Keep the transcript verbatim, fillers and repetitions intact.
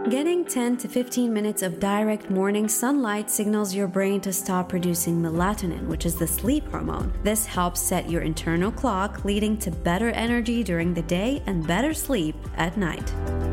Getting ten to fifteen minutes of direct morning sunlight signals your brain to stop producing melatonin, which is the sleep hormone. This helps set your internal clock, leading to better energy during the day and better sleep at night.